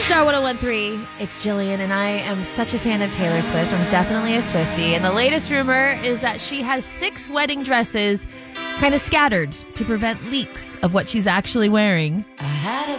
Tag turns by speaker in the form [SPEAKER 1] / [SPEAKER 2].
[SPEAKER 1] Star 1013, it's Jillian, and I am such a fan of Taylor Swift. I'm definitely a Swiftie. And the latest rumor is that she has 6 wedding dresses kind of scattered to prevent leaks of what she's actually wearing.
[SPEAKER 2] I had a